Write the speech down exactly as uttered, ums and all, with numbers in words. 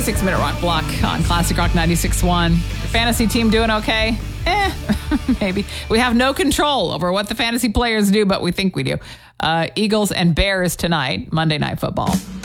twenty-six minute rock block on Classic Rock ninety-six point one. Your fantasy team doing okay? Eh, maybe. We have no control over what the fantasy players do, but we think we do. Uh, Eagles and Bears tonight, Monday Night Football.